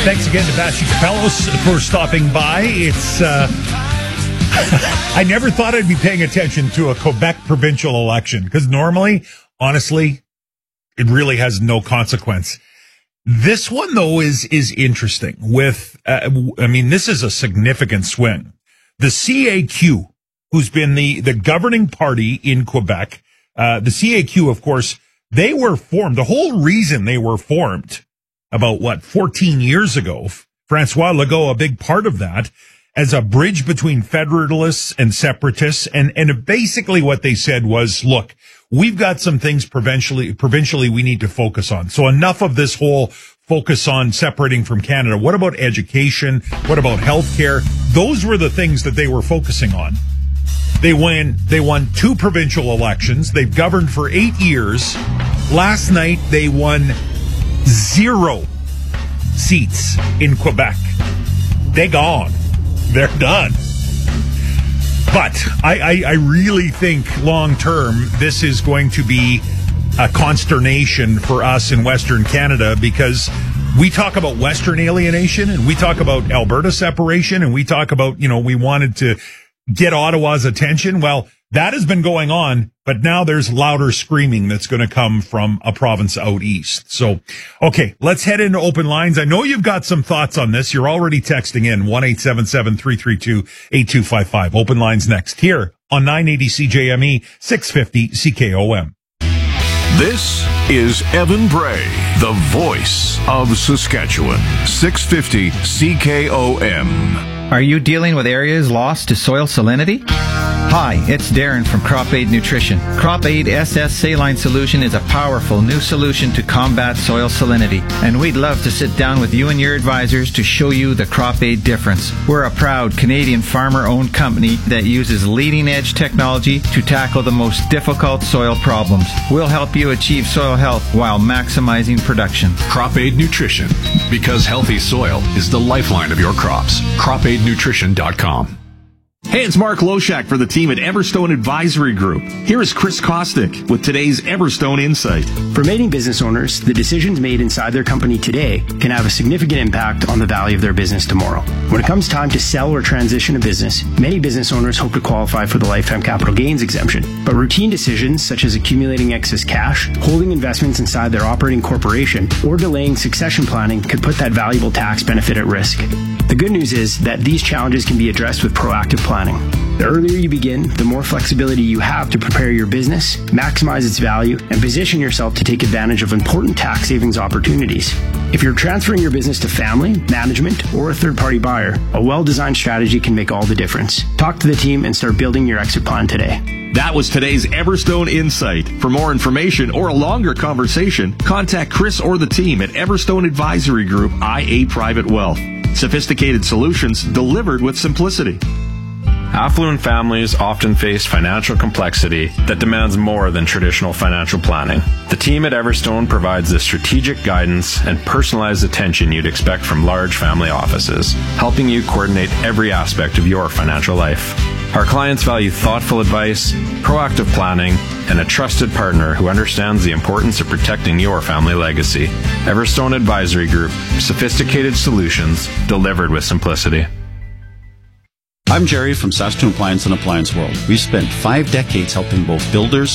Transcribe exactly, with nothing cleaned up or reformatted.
Thanks again to Bashi Capellos for stopping by. It's, uh, I never thought I'd be paying attention to a Quebec provincial election because normally, honestly, it really has no consequence. This one, though, is, is interesting with, uh, I mean, this is a significant swing. The C A Q, who's been the, the governing party in Quebec, uh, the C A Q, of course, they were formed. The whole reason they were formed about, what, fourteen years ago, Francois Legault, a big part of that, as a bridge between federalists and separatists. And, and basically what they said was, look, we've got some things provincially, provincially we need to focus on. So enough of this whole focus on separating from Canada. What about education? What about healthcare? Those were the things that they were focusing on. They won, they won two provincial elections. They've governed for eight years. Last night, they won zero seats in Quebec. They gone. They're done. But I, I, I really think long term, this is going to be a consternation for us in Western Canada because we talk about Western alienation and we talk about Alberta separation and we talk about, you know, we wanted to get Ottawa's attention. Well, that has been going on, but now there's louder screaming that's going to come from a province out east. So, okay, let's head into open lines. I know you've got some thoughts on this. You're already texting in one eight seven seven, three three two, eight two five five. Open lines next here on nine eighty C J M E, six fifty C K O M. This is Evan Bray, the voice of Saskatchewan, six fifty C K O M. Are you dealing with areas lost to soil salinity? Hi, it's Darren from Crop Aid Nutrition. Crop Aid S S Saline Solution is a powerful new solution to combat soil salinity, and we'd love to sit down with you and your advisors to show you the Crop Aid difference. We're a proud Canadian farmer-owned company that uses leading-edge technology to tackle the most difficult soil problems. We'll help you achieve soil health while maximizing production. Crop Aid Nutrition, because healthy soil is the lifeline of your crops. crop aid nutrition dot com. Hey, it's Mark Loshak for the team at Everstone Advisory Group. Here is Chris Kostick with today's Everstone Insight. For many business owners, the decisions made inside their company today can have a significant impact on the value of their business tomorrow. When it comes time to sell or transition a business, many business owners hope to qualify for the lifetime capital gains exemption. But routine decisions such as accumulating excess cash, holding investments inside their operating corporation, or delaying succession planning could put that valuable tax benefit at risk. The good news is that these challenges can be addressed with proactive planning. The earlier you begin, the more flexibility you have to prepare your business, maximize its value, and position yourself to take advantage of important tax savings opportunities. If you're transferring your business to family, management, or a third-party buyer, a well-designed strategy can make all the difference. Talk to the team and start building your exit plan today. That was today's Everstone Insight. For more information or a longer conversation, contact Chris or the team at Everstone Advisory Group, I A Private Wealth. Sophisticated solutions delivered with simplicity. Affluent families often face financial complexity that demands more than traditional financial planning. The team at Everstone provides the strategic guidance and personalized attention you'd expect from large family offices, helping you coordinate every aspect of your financial life. Our clients value thoughtful advice, proactive planning, and a trusted partner who understands the importance of protecting your family legacy. Everstone Advisory Group, sophisticated solutions delivered with simplicity. I'm Jerry from Saskatoon Appliance and Appliance World. We've spent five decades helping both builders